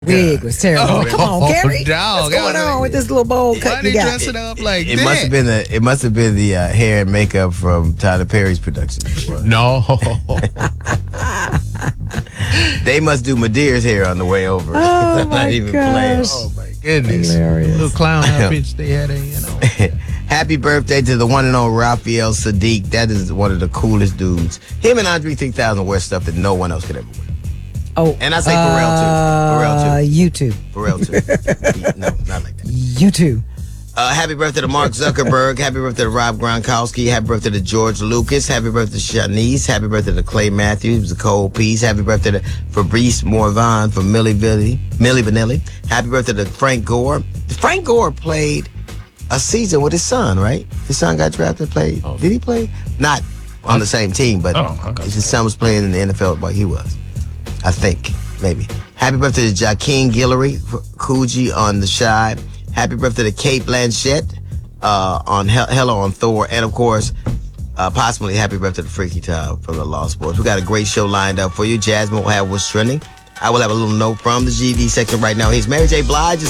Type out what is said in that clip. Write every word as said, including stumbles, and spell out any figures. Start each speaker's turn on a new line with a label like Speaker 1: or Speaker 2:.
Speaker 1: wig was terrible.
Speaker 2: Oh,
Speaker 1: Come on, Gary.
Speaker 2: dog.
Speaker 1: What's going
Speaker 2: I was
Speaker 1: on
Speaker 2: like,
Speaker 1: with this little bowl cut
Speaker 2: Why
Speaker 1: you
Speaker 2: they
Speaker 1: got?
Speaker 2: dress it up like
Speaker 3: It
Speaker 2: that?
Speaker 3: must have been the it must have been the uh, hair and makeup from Tyler Perry's production.
Speaker 2: No.
Speaker 3: They must do Madeire's hair on the way over.
Speaker 1: Oh,
Speaker 3: I'm
Speaker 1: my
Speaker 3: not even
Speaker 1: gosh.
Speaker 3: playing.
Speaker 2: Oh, my goodness.
Speaker 1: Hilarious.
Speaker 2: Little clown outfits they had, in, you know.
Speaker 3: Happy birthday to the one and only Raphael Sadiq. That is one of the coolest dudes. Him and Andre three thousand wear stuff that no one else could ever wear.
Speaker 1: Oh,
Speaker 3: And I say Pharrell too. Pharrell
Speaker 1: uh,
Speaker 3: too.
Speaker 1: you too.
Speaker 3: Pharrell too. No, not like that.
Speaker 1: You too.
Speaker 3: Uh, happy birthday to Mark Zuckerberg. Happy birthday to Rob Gronkowski. Happy birthday to George Lucas. Happy birthday to Shanice. Happy birthday to Clay Matthews, Nicole Peace. Happy birthday to Fabrice Morvan from Milli Vanilli. Milli Vanilli. Happy birthday to Frank Gore. Frank Gore played a season with his son, right? His son got drafted and played.
Speaker 2: Oh.
Speaker 3: Did he play? Not on the same team, but
Speaker 2: Oh, okay.
Speaker 3: his son was playing in the N F L while he was. I think, maybe. Happy birthday to Joaquin Guillory, Coogee on The Shy. Happy birthday to Kate Blanchett uh, on Hel- Hello on Thor. And, of course, uh, possibly happy birthday to Freaky Tom from the Lost Boys. We got a great show lined up for you. Jasmine will have What's Trending. I will have a little note from the G D section right now. Here's Mary J. Blige.